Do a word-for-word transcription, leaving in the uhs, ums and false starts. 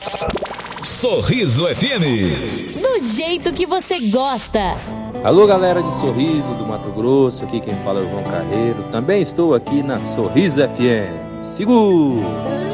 Sorriso F M. Do jeito que você gosta. Alô, galera de Sorriso do Mato Grosso, aqui quem fala é o João Carreiro. Também estou aqui na Sorriso F M. Segura!